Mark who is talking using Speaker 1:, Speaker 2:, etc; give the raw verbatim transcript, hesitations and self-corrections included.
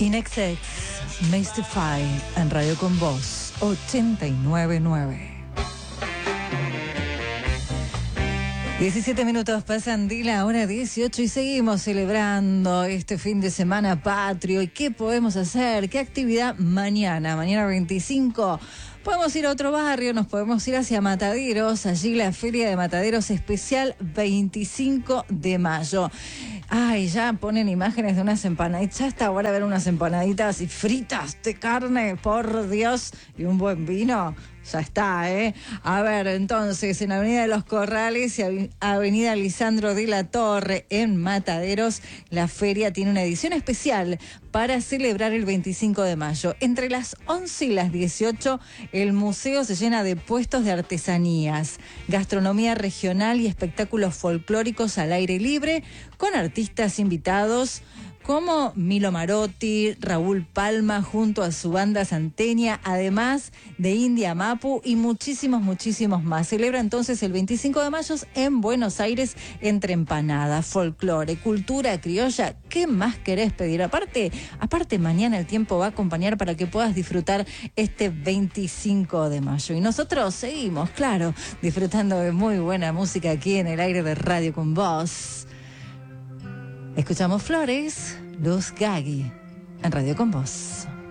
Speaker 1: Inexex, Mystify, en Radio Con Voz, ochenta y nueve punto nueve. diecisiete minutos pasan de la hora dieciocho y seguimos celebrando este fin de semana patrio. ¿Y qué podemos hacer? ¿Qué actividad mañana? Mañana veinticinco. Podemos ir a otro barrio, nos podemos ir hacia Mataderos, allí la Feria de Mataderos especial veinticinco de mayo. Ay, ya ponen imágenes de unas empanaditas, ya está ahora ver unas empanaditas y fritas de carne, por Dios, y un buen vino. Ya está, ¿eh? A ver, entonces, en Avenida de los Corrales y Avenida Lisandro de la Torre, en Mataderos, la feria tiene una edición especial para celebrar el veinticinco de mayo. Entre las once y las dieciocho, el museo se llena de puestos de artesanías, gastronomía regional y espectáculos folclóricos al aire libre, con artistas invitados como Milo Marotti, Raúl Palma, junto a su banda Santeña, además de India Mapu y muchísimos, muchísimos más. Celebra entonces el veinticinco de mayo en Buenos Aires, entre empanadas, folclore, cultura criolla. ¿Qué más querés pedir? Aparte, aparte mañana el tiempo va a acompañar para que puedas disfrutar este veinticinco de mayo. Y nosotros seguimos, claro, disfrutando de muy buena música aquí en el aire de Radio Con Voz. Escuchamos Flores, Luz Gaggi, en Radio Con Voz.